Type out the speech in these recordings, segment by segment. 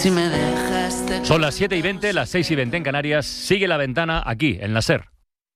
Si me dejaste... Son las 7:20, las 6:20 en Canarias. Sigue La Ventana aquí, en la SER.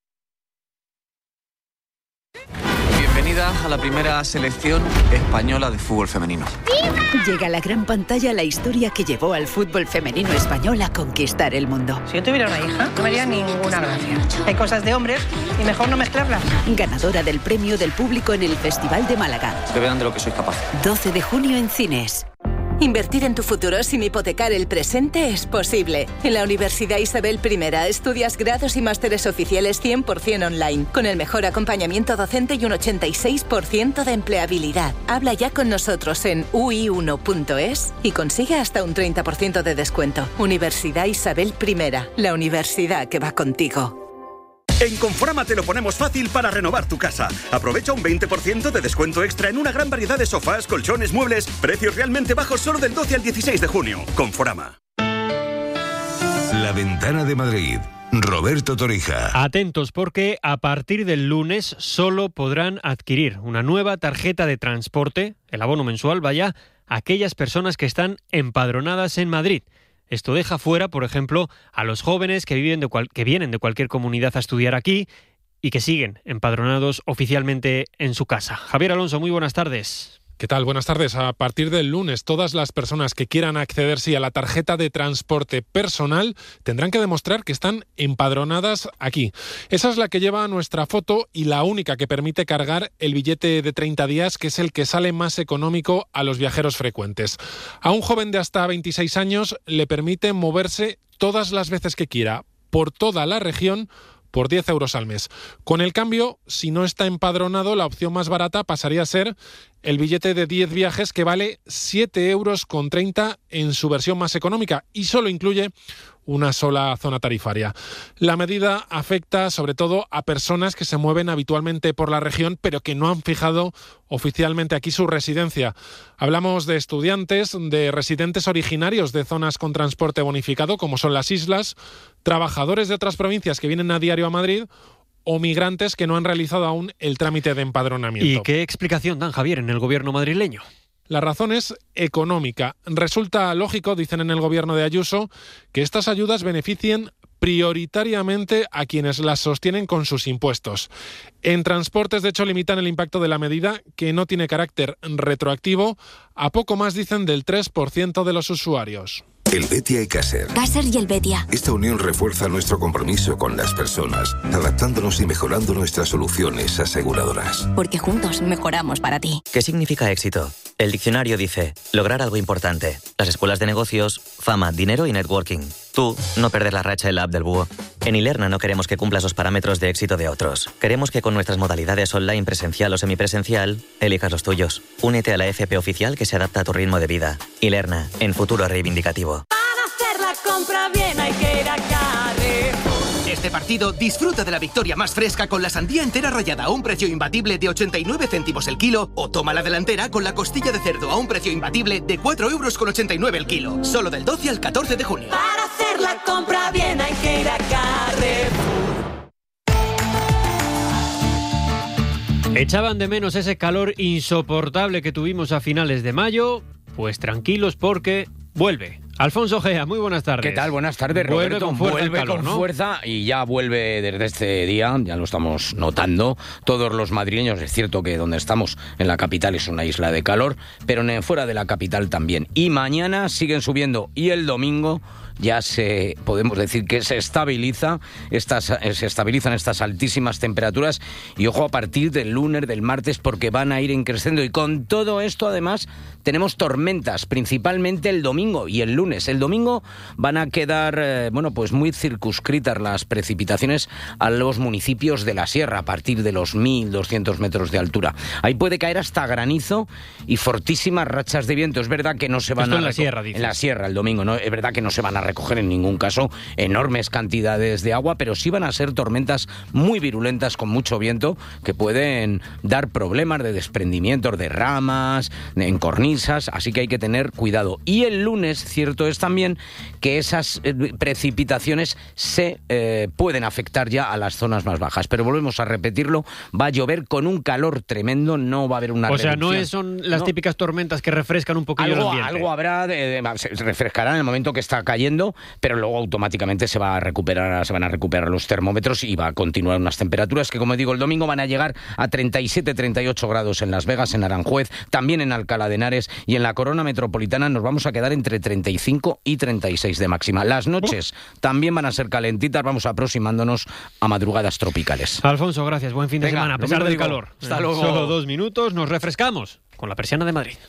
Bienvenida a la primera selección española de fútbol femenino. Llega a la gran pantalla la historia que llevó al fútbol femenino español a conquistar el mundo. Si yo tuviera una hija, no me haría ninguna gracia. Hay cosas de hombres y mejor no mezclarlas. Ganadora del premio del público en el Festival de Málaga. Que vean de lo que soy capaz. 12 de junio en cines. Invertir en tu futuro sin hipotecar el presente es posible. En la Universidad Isabel I estudias grados y másteres oficiales 100% online, con el mejor acompañamiento docente y un 86% de empleabilidad. Habla ya con nosotros en ui1.es y consigue hasta un 30% de descuento. Universidad Isabel I, la universidad que va contigo. En Conforama te lo ponemos fácil para renovar tu casa. Aprovecha un 20% de descuento extra en una gran variedad de sofás, colchones, muebles. Precios realmente bajos solo del 12 al 16 de junio. Conforama. La Ventana de Madrid. Roberto Torija. Atentos porque a partir del lunes solo podrán adquirir una nueva tarjeta de transporte, el abono mensual, vaya, aquellas personas que están empadronadas en Madrid. Esto deja fuera, por ejemplo, a los jóvenes que vienen de cualquier comunidad a estudiar aquí y que siguen empadronados oficialmente en su casa. Javier Alonso, muy buenas tardes. ¿Qué tal? Buenas tardes. A partir del lunes, todas las personas que quieran acceder a la tarjeta de transporte personal tendrán que demostrar que están empadronadas aquí. Esa es la que lleva nuestra foto y la única que permite cargar el billete de 30 días, que es el que sale más económico a los viajeros frecuentes. A un joven de hasta 26 años le permite moverse todas las veces que quiera por toda la región por 10 euros al mes. Con el cambio, si no está empadronado, la opción más barata pasaría a ser el billete de 10 viajes, que vale 7,30 euros en su versión más económica y solo incluye una sola zona tarifaria. La medida afecta sobre todo a personas que se mueven habitualmente por la región, pero que no han fijado oficialmente aquí su residencia. Hablamos de estudiantes, de residentes originarios de zonas con transporte bonificado, como son las islas, trabajadores de otras provincias que vienen a diario a Madrid, o migrantes que no han realizado aún el trámite de empadronamiento. ¿Y qué explicación dan, Javier, en el gobierno madrileño? La razón es económica. Resulta lógico, dicen en el gobierno de Ayuso, que estas ayudas beneficien prioritariamente a quienes las sostienen con sus impuestos. En transportes, de hecho, limitan el impacto de la medida, que no tiene carácter retroactivo, a poco más, dicen, del 3% de los usuarios. El Betia y Caser. Caser y el Betia. Esta unión refuerza nuestro compromiso con las personas, adaptándonos y mejorando nuestras soluciones aseguradoras. Porque juntos mejoramos para ti. ¿Qué significa éxito? El diccionario dice, lograr algo importante. Las escuelas de negocios, fama, dinero y networking. Tú, no perder la racha en la app del búho. En Ilerna no queremos que cumplas los parámetros de éxito de otros. Queremos que con nuestras modalidades online, presencial o semipresencial, elijas los tuyos. Únete a la FP oficial que se adapta a tu ritmo de vida. Ilerna, en futuro reivindicativo. Para hacer la compra bien hay que ir a Carrefour. Este partido disfruta de la victoria más fresca con la sandía entera rallada a un precio imbatible de 89 céntimos el kilo, o toma la delantera con la costilla de cerdo a un precio imbatible de 4,89 euros el kilo. Solo del 12 al 14 de junio. Para hacer la compra bien hay que ir a Carrefour. ¿Echaban de menos ese calor insoportable que tuvimos a finales de mayo? Pues tranquilos porque vuelve. Alfonso Gea, muy buenas tardes. ¿Qué tal? Buenas tardes, Roberto. Vuelve con fuerza y ya vuelve desde este día, ya lo estamos notando, todos los madrileños. Es cierto que donde estamos, en la capital, es una isla de calor, pero fuera de la capital también. Y mañana siguen subiendo y el domingo ya podemos decir que se estabilizan estas altísimas temperaturas, y ojo a partir del lunes, del martes, porque van a ir creciendo. Y con todo esto, además, tenemos tormentas, principalmente el domingo y el lunes. El domingo van a quedar, pues muy circunscritas las precipitaciones a los municipios de la sierra, a partir de los 1.200 metros de altura. Ahí puede caer hasta granizo y fortísimas rachas de viento. Es verdad que no se van en la sierra, dices. En la sierra, el domingo, ¿no? Es verdad que no se van a recoger en ningún caso enormes cantidades de agua, pero sí van a ser tormentas muy virulentas con mucho viento que pueden dar problemas de desprendimientos de ramas, en cornisas, misas, así que hay que tener cuidado. Y el lunes, cierto es también que esas precipitaciones se pueden afectar ya a las zonas más bajas. Pero volvemos a repetirlo, va a llover con un calor tremendo, no va a haber una reducción. O sea, son las típicas tormentas que refrescan un poquillo el ambiente. Algo habrá, se refrescará en el momento que está cayendo, pero luego automáticamente se van a recuperar los termómetros y va a continuar unas temperaturas que, como digo, el domingo van a llegar a 37-38 grados en Las Vegas, en Aranjuez, también en Alcalá de Henares, y en la corona metropolitana nos vamos a quedar entre 35 y 36 de máxima. Las noches también van a ser calentitas, vamos aproximándonos a madrugadas tropicales. Alfonso, gracias, buen fin de semana, a pesar del calor. Hasta luego. Solo 2 minutos, nos refrescamos con la persiana de Madrid.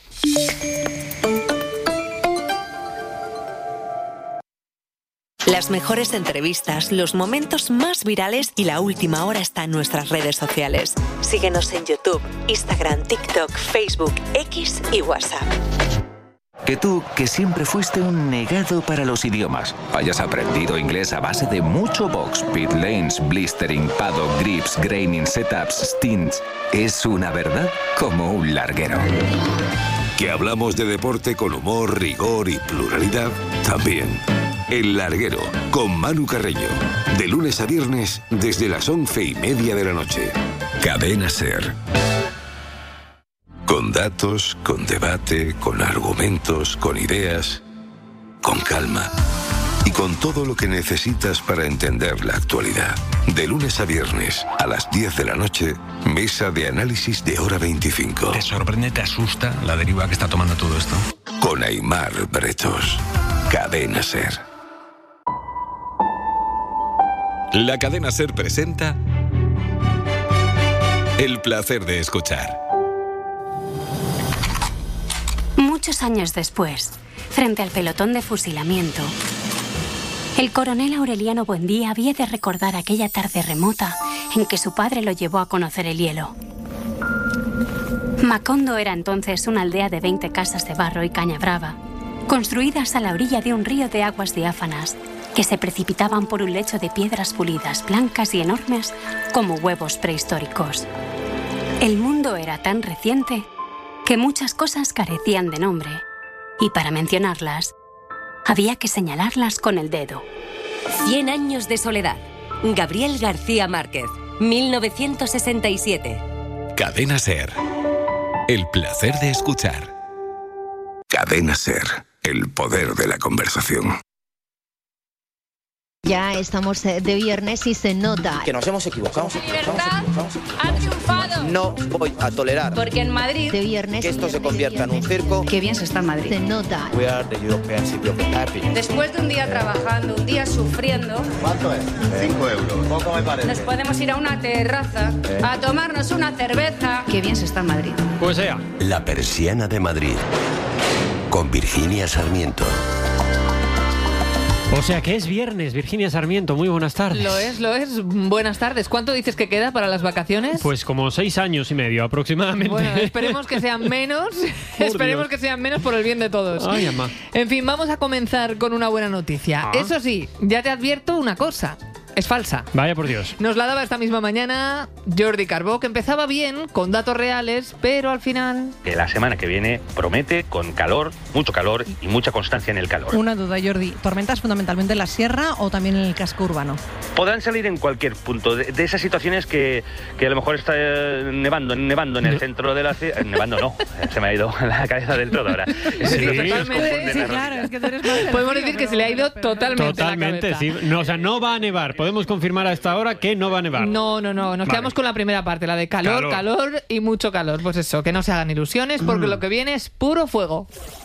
Las mejores entrevistas, los momentos más virales y la última hora está en nuestras redes sociales. Síguenos en YouTube, Instagram, TikTok, Facebook, X y WhatsApp. Que tú, que siempre fuiste un negado para los idiomas, hayas aprendido inglés a base de mucho box, pit lanes, blistering, paddock, grips, graining, setups, stints, es una verdad como un larguero. Que hablamos de deporte con humor, rigor y pluralidad, también. El Larguero, con Manu Carreño. De lunes a viernes, desde las 11:30 de la noche. Cadena SER. Con datos, con debate, con argumentos, con ideas, con calma. Y con todo lo que necesitas para entender la actualidad. De lunes a viernes, a las 10 de la noche, mesa de análisis de Hora 25. ¿Te sorprende, te asusta la deriva que está tomando todo esto? Con Aimar Bretos. Cadena SER. La cadena SER presenta El placer de escuchar. Muchos años después, frente al pelotón de fusilamiento, el coronel Aureliano Buendía había de recordar aquella tarde remota en que su padre lo llevó a conocer el hielo. Macondo era entonces una aldea de 20 casas de barro y caña brava, construidas a la orilla de un río de aguas diáfanas que se precipitaban por un lecho de piedras pulidas, blancas y enormes como huevos prehistóricos. El mundo era tan reciente que muchas cosas carecían de nombre, y para mencionarlas, había que señalarlas con el dedo. 100 años de soledad. Gabriel García Márquez, 1967. Cadena SER. El placer de escuchar. Cadena SER. El poder de la conversación. Ya estamos de viernes y se nota. Que nos hemos equivocado. Libertad ha triunfado. No voy a tolerar. Porque en Madrid. De viernes. Que esto se convierta en un circo. Qué bien se está en Madrid. Se nota. We are the European City of Happy. Después de un día trabajando, un día sufriendo. ¿Cuánto es? 5 euros. Poco me parece. Nos podemos ir a una terraza a tomarnos una cerveza. Qué bien se está en Madrid. Pues sea. La persiana de Madrid. Con Virginia Sarmiento. O sea que es viernes, Virginia Sarmiento, muy buenas tardes. Lo es. Buenas tardes. ¿Cuánto dices que queda para las vacaciones? Pues como 6 años y medio aproximadamente. Bueno, esperemos que sean menos. Esperemos que sean menos por el bien de todos. Ay, mamá. En fin, vamos a comenzar con una buena noticia. Eso sí, ya te advierto una cosa. Es falsa. Vaya por Dios. Nos la daba esta misma mañana Jordi Carbó, que empezaba bien, con datos reales, pero al final... La semana que viene promete con calor, mucho calor y mucha constancia en el calor. Una duda, Jordi. ¿Tormentas fundamentalmente en la sierra o también en el casco urbano? Podrán salir en cualquier punto. De esas situaciones que a lo mejor está nevando en el centro de la ciudad. Nevando no, se me ha ido la cabeza del todo ahora. Sí, claro, es que tú eres más... Podemos decir que se le ha ido totalmente la cabeza. Sí. No, o sea, no va a nevar. Podemos confirmar a esta hora que no va a nevar. No. Nos quedamos con la primera parte, la de calor y mucho calor. Pues eso, que no se hagan ilusiones porque lo que viene es puro fuego.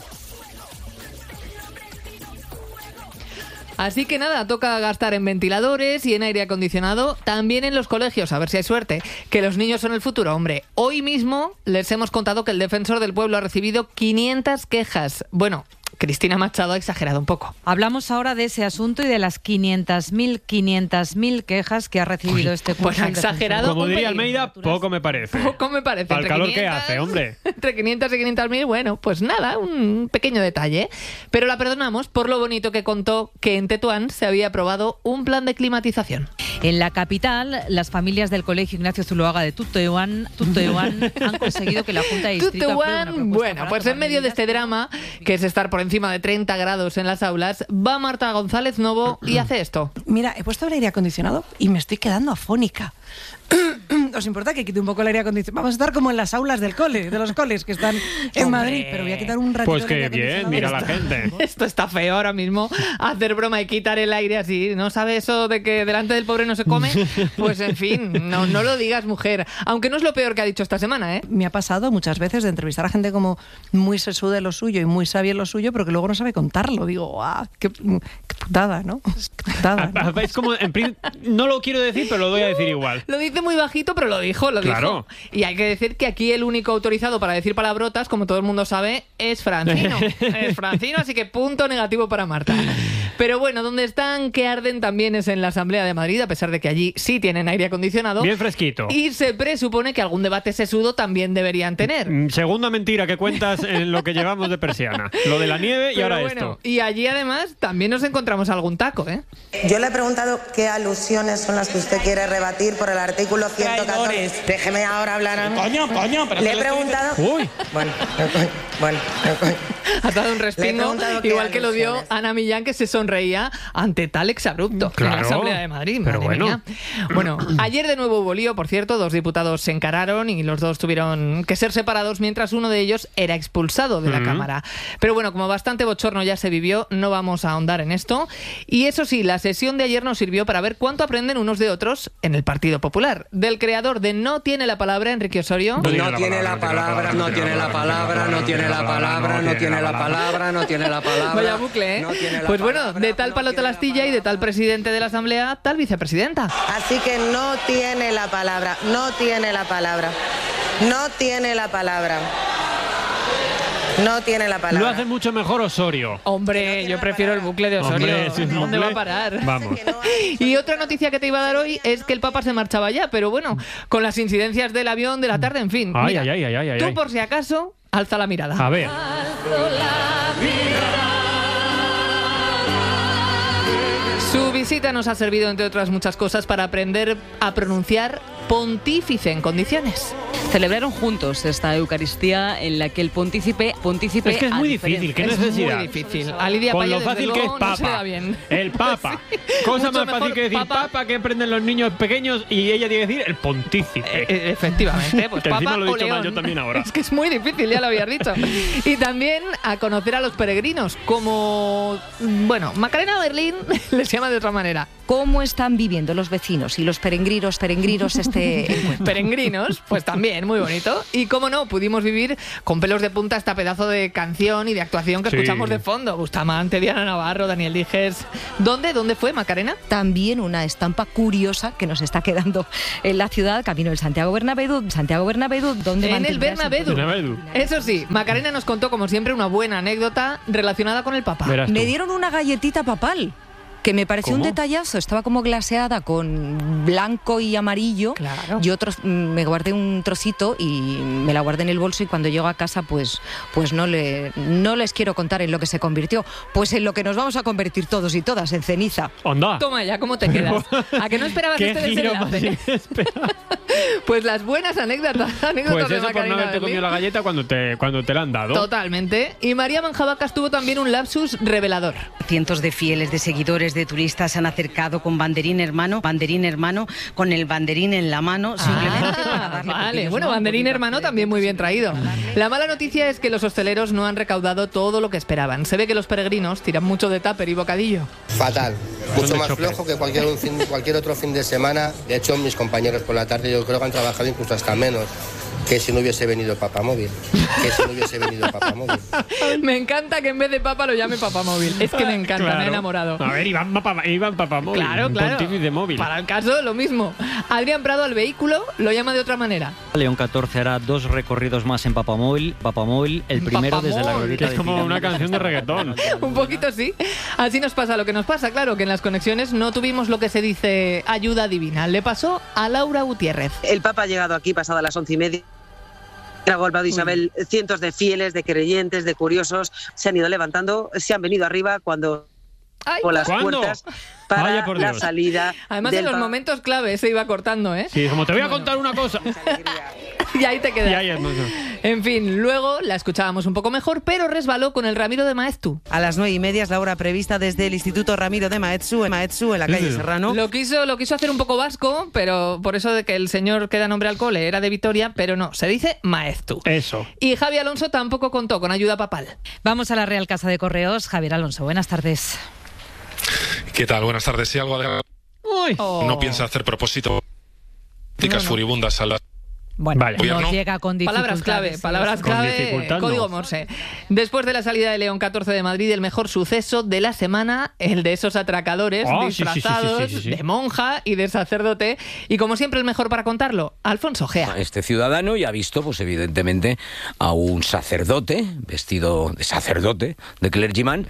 Así que nada, toca gastar en ventiladores y en aire acondicionado, también en los colegios, a ver si hay suerte, que los niños son el futuro. Hombre, hoy mismo les hemos contado que el Defensor del Pueblo ha recibido 500 quejas. Bueno, Cristina Machado ha exagerado un poco. Hablamos ahora de ese asunto y de las 500.000 quejas que ha recibido este curso. Pues ha exagerado. Como diría Almeida, poco me parece. Poco me parece. Para el calor que hace, hombre. Entre 500 y 500.000, bueno, pues nada, un pequeño detalle. Pero la perdonamos por lo bonito que contó que en Tetuán se había aprobado un plan de climatización. En la capital, las familias del Colegio Ignacio Zuloaga de Tutehuán han conseguido que la Junta de Distrito apruebe una propuesta. Bueno, pues en medio de este drama, que es estar por encima de 30 grados en las aulas, va Marta González Novo y hace esto. Mira, he puesto el aire acondicionado y me estoy quedando afónica. ¿Os importa que quite un poco el aire acondicionado? Vamos a estar como en las aulas de los coles que están en Madrid, pero voy a quitar un ratito. Pues qué bien, mira la gente. Esto está feo ahora mismo, hacer broma y quitar el aire así. ¿No sabe eso de que delante del pobre no se come? Pues en fin, no lo digas, mujer. Aunque no es lo peor que ha dicho esta semana, ¿eh? Me ha pasado muchas veces de entrevistar a gente como muy sesuda en lo suyo y muy sabia en lo suyo, pero que luego no sabe contarlo. Digo, qué putada, ¿no? Qué putada, ¿no? Es como, no lo quiero decir, pero lo voy a decir igual. Lo dice muy bajito, pero lo dijo. Claro. Y hay que decir que aquí el único autorizado para decir palabrotas, como todo el mundo sabe, es Francino. Es Francino, así que punto negativo para Marta. Pero bueno, donde están que arden también es en la Asamblea de Madrid, a pesar de que allí sí tienen aire acondicionado. Bien fresquito. Y se presupone que algún debate sesudo también deberían tener. Segunda mentira que cuentas en lo que llevamos de persiana. Lo de la nieve y ahora esto. Y allí además también nos encontramos algún taco, ¿eh? Yo le he preguntado qué alusiones son las que usted quiere rebatir por el artículo 114. Déjeme ahora hablar a mí. Coño, pero le he preguntado... Uy. Bueno. Ha dado un respingo, igual que lo dio Ana Millán, que se sonreía ante tal exabrupto en la Asamblea de Madrid. Pero bueno. Bueno, ayer de nuevo hubo lío, por cierto, 2 diputados se encararon y los dos tuvieron que ser separados mientras uno de ellos era expulsado de la Cámara. Pero bueno, como bastante bochorno ya se vivió, no vamos a ahondar en esto. Y eso sí, la sesión de ayer nos sirvió para ver cuánto aprenden unos de otros en el Partido Popular. Del creador de No tiene la palabra, Enrique Osorio. No tiene la palabra. Vaya bucle, ¿eh? Pues bueno, de tal palo tal astilla y de tal presidente de la Asamblea, tal vicepresidenta. Así que no tiene la palabra. Lo hace mucho mejor Osorio. Hombre, yo prefiero el bucle de Osorio. ¿Dónde va a parar? Vamos. Y otra noticia que te iba a dar hoy es que el Papa se marchaba ya, pero bueno, con las incidencias del avión de la tarde, en fin. Ay, mira, tú por si acaso, alza la mirada. A ver. Su visita nos ha servido, entre otras muchas cosas, para aprender a pronunciar pontífice en condiciones. Celebraron juntos esta Eucaristía en la que el pontícipe es que es muy difícil, qué necesidad. Es muy difícil. A Lidia Con Paya, lo fácil que es Papa. no se le da bien. El Papa. Sí. Cosa Mucho más fácil que decir Papa que aprenden los niños pequeños y ella tiene que decir el pontícipe. Efectivamente, pues que Papa encima lo he o dicho León. mal yo también ahora. Es que es muy difícil, ya lo habías dicho. Y también a conocer a los peregrinos, como, bueno, Macarena Berlín les llama de otra manera. ¿Cómo están viviendo los vecinos y los peregrinos este encuentro? Peregrinos, pues también, muy bonito. Y cómo no, pudimos vivir con pelos de punta esta pedazo de canción y de actuación que escuchamos de fondo. Bustamante, Diana Navarro, Daniel Dijes. ¿Dónde fue, Macarena? También una estampa curiosa que nos está quedando en la ciudad, camino del Santiago Bernabéu, donde en el Bernabéu. Eso sí, Macarena nos contó, como siempre, una buena anécdota relacionada con el Papa. Me dieron una galletita papal, que me pareció un detallazo. Estaba como glaseada con blanco y amarillo. Claro. Yo me guardé un trocito y me la guardé en el bolso, y cuando llego a casa pues no les quiero contar en lo que se convirtió. Pues en lo que nos vamos a convertir todos y todas, en ceniza. ¡Onda! Toma ya, ¿cómo te quedas? ¿A que no esperabas este desenlace? Pues las buenas anécdotas pues de eso Macarena por no haberte comido la galleta cuando te la han dado. Totalmente. Y María Manjabacas tuvo también un lapsus revelador. Cientos de fieles, de seguidores, de turistas se han acercado con banderín hermano, con el banderín en la mano, simplemente para darle vale, bueno, banderín hermano también muy bien traído. La mala noticia es que los hosteleros no han recaudado todo lo que esperaban. Se ve que los peregrinos tiran mucho de tupper y bocadillo. Fatal, mucho más flojo que cualquier otro fin de semana. De hecho, mis compañeros por la tarde yo creo que han trabajado incluso hasta menos. Que si no hubiese venido Papamóvil. Que si no hubiese venido Papamóvil. Me encanta que en vez de Papa lo llame Papamóvil. Es que me encanta, Claro. me he enamorado. A ver, Iván Papamóvil. Claro, un claro. pontífice móvil. Para el caso, lo mismo. Adrián Prado al vehículo lo llama de otra manera. León 14 hará 2 recorridos más en Papamóvil, el primero desde la glorieta Es de como Pirámide. una canción de reggaetón. Un poquito sí. Así nos pasa lo que nos pasa, claro, que en las conexiones no tuvimos lo que se dice ayuda divina. Le pasó a Laura Gutiérrez. El Papa ha llegado aquí pasada las 11:30. Ha golpeado Isabel, cientos de fieles, de creyentes, de curiosos se han ido levantando, se han venido arriba cuando por las ¿Cuándo? puertas para Vaya por la Dios. salida. Además, del en los momentos clave se iba cortando, ¿eh? Sí, como te voy a contar una cosa. Y ahí te quedas. Y ahí es, no sé. En fin, luego la escuchábamos un poco mejor, pero resbaló con el Ramiro de Maeztu. A las 9:30 es la hora prevista desde el Instituto Ramiro de Maeztu, en la calle Serrano. Lo quiso hacer un poco vasco, pero por eso de que el señor que da nombre al cole era de Vitoria, pero no, se dice Maeztu. Eso. Y Javi Alonso tampoco contó con ayuda papal. Vamos a la Real Casa de Correos. Javier Alonso, buenas tardes. ¿Qué tal? Buenas tardes. Si algo de... No piensa hacer propósito. Políticas furibundas a la... Bueno, Vale. nos llega con dificultades. Palabras clave, código Morse. Después de la salida de León 14 de Madrid, el mejor suceso de la semana, el de esos atracadores disfrazados sí. de monja y de sacerdote. Y como siempre, el mejor para contarlo, Alfonso Gea. Este ciudadano ya ha visto, pues evidentemente, a un sacerdote, vestido de sacerdote, de clergyman,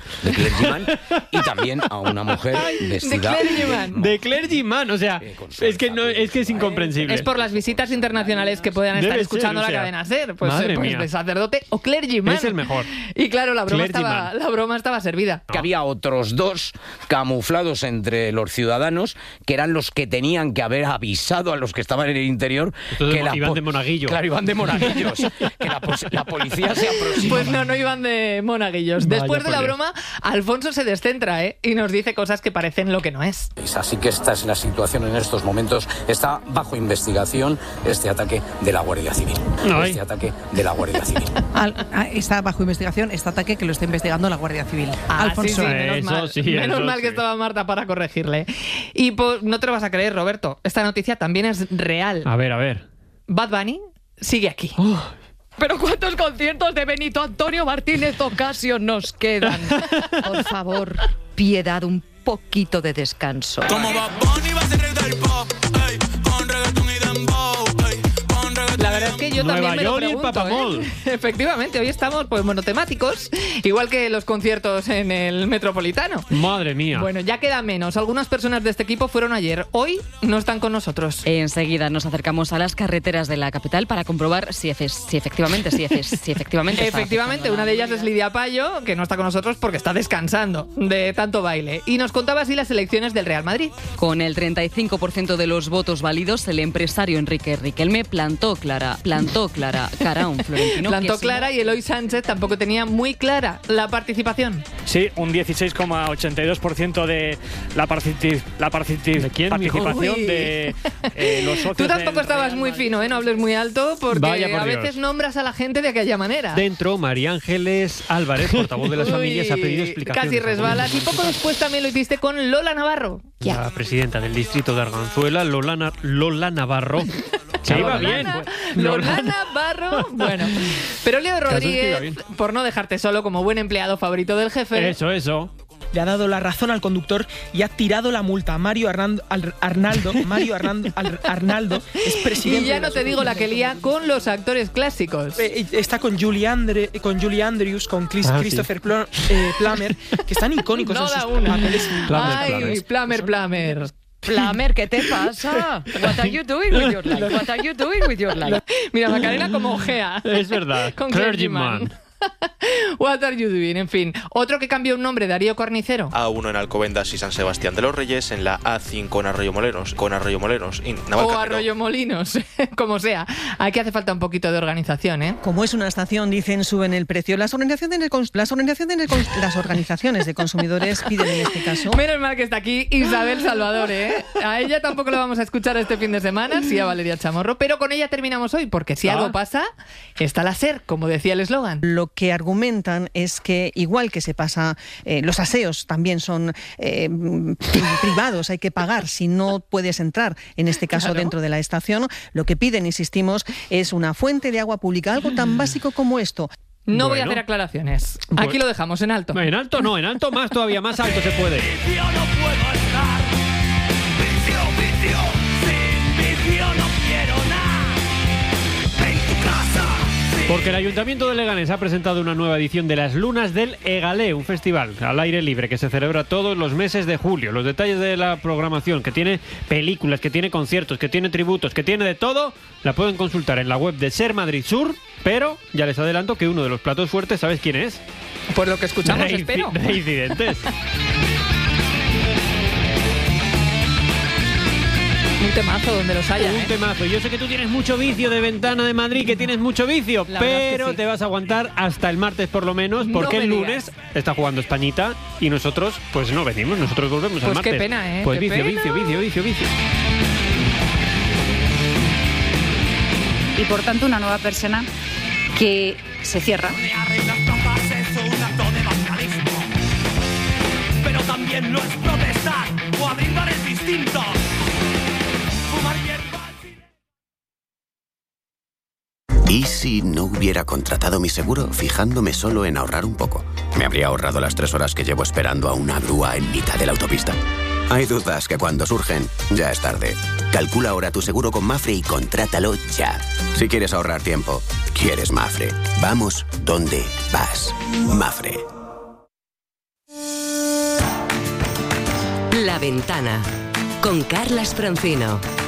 y también a una mujer vestida... De clergyman, o sea, es que es incomprensible. Es por las visitas internacionales que puedan estar Debe escuchando ser, o sea, la cadena SER. Pues, madre pues mía. de sacerdote o clergyman. Es el mejor. Y claro, la broma estaba servida. Que había otros 2 camuflados entre los ciudadanos que eran los que tenían que haber avisado a los que estaban en el interior. Entonces, que iban de monaguillo. Claro, iban de monaguillos. Que la policía se aproxima. Pues no iban de monaguillos. Vaya Después de la por Dios. broma, Alfonso se descentra, y nos dice cosas que parecen lo que no es. Así que esta es la situación en estos momentos. Está bajo investigación este ataque de la Guardia Civil. Este ataque de la Guardia Civil. Está bajo investigación este ataque que lo está investigando la Guardia Civil. Alfonso. Sí, menos mal que estaba Marta para corregirle. Y pues, no te lo vas a creer, Roberto. Esta noticia también es real. A ver. Bad Bunny sigue aquí. Pero ¿cuántos conciertos de Benito Antonio Martínez Ocasio nos quedan? Por favor, piedad, un poquito de descanso. La verdad es que yo Nueva también me lo York y el pregunto, Papamol. Efectivamente, hoy estamos pues monotemáticos, igual que los conciertos en el Metropolitano. Madre mía. Bueno, ya queda menos. Algunas personas de este equipo fueron ayer. Hoy no están con nosotros. Enseguida nos acercamos a las carreteras de la capital para comprobar si efectivamente Efectivamente, una de ellas es Lidia Payo, que no está con nosotros porque está descansando de tanto baile. Y nos contaba así las elecciones del Real Madrid. Con el 35% de los votos válidos, el empresario Enrique Riquelme plantó cara a un florentino. Plantó clara y Eloy Sánchez tampoco tenía muy clara la participación. Sí, un 16,82% de la participación Uy. de los socios. Tú tampoco del estabas Real muy fino, no hables muy alto, porque Vaya por a Dios. veces nombras a la gente de aquella manera. Dentro, María Ángeles Álvarez, portavoz de las familias, ha pedido explicaciones. Casi resbalas. Y poco después también lo hiciste con Lola Navarro. La presidenta del distrito de Arganzuela, Lola Navarro. Que iba bien. Lola Navarro. Bueno, pero Leo Caso es que iba Rodríguez, bien. por no dejarte solo como buen empleado favorito del jefe. Eso. Le ha dado la razón al conductor y ha tirado la multa. Mario Arnaldo es presidente. Y ya no te digo la que lía con los actores clásicos. Está con Julie Andrews, con Christopher Plummer, que están icónicos en sus papeles. Ay, Plummer. Plummer, ¿qué te pasa? What are you doing with your life? What are you doing with your life? Mira, Macarena como ojea. Es verdad. Con Clergyman. What are you doing? En fin, otro que cambió un nombre, Darío Cornicero. A1 en Alcobendas y San Sebastián de los Reyes, en la A5 en Arroyo Moleros y O Navalcarnero. Arroyo Molinos, como sea. Aquí hace falta un poquito de organización, ¿eh? Como es una estación, dicen, suben el precio. Las organizaciones de consumidores piden en este caso. Menos mal que está aquí Isabel Salvador, ¿eh? A ella tampoco la vamos a escuchar este fin de semana, sí a Valeria Chamorro, pero con ella terminamos hoy, porque si algo pasa, está la SER, como decía el eslogan. Lo que argumentan es que igual que se pasa, los aseos también son privados, hay que pagar si no puedes entrar, en este caso dentro de la estación. Lo que piden, insistimos, es una fuente de agua pública, algo tan básico como esto. No voy a hacer aclaraciones. Aquí lo dejamos, en alto. En alto no, en alto más todavía, más alto se puede. Vicio no puedo estar. Vicio, sin vicio no quiero nada. En tu casa. Porque el Ayuntamiento de Leganés ha presentado una nueva edición de las Lunas del Egalé, un festival al aire libre que se celebra todos los meses de julio. Los detalles de la programación, que tiene películas, que tiene conciertos, que tiene tributos, que tiene de todo, la pueden consultar en la web de Ser Madrid Sur, pero ya les adelanto que uno de los platos fuertes, ¿sabes quién es? Pues lo que escuchamos, espero. Reincidentes. Un temazo donde los haya. Un temazo. Yo sé que tú tienes mucho vicio de Ventana de Madrid, que tienes mucho vicio, pero sí, te vas a aguantar hasta el martes por lo menos, porque el lunes está jugando Españita y nosotros pues no venimos, nosotros volvemos al martes. Pues qué pena, Pues qué vicio. Y por tanto una nueva persona que se cierra. Pero también no es protestar o abrir bares distintos. ¿Y si no hubiera contratado mi seguro fijándome solo en ahorrar un poco? ¿Me habría ahorrado las 3 horas que llevo esperando a una grúa en mitad de la autopista? Hay dudas que cuando surgen, ya es tarde. Calcula ahora tu seguro con Mafre y contrátalo ya. Si quieres ahorrar tiempo, quieres Mafre. Vamos donde vas. Mafre. La Ventana con Carlas Francino.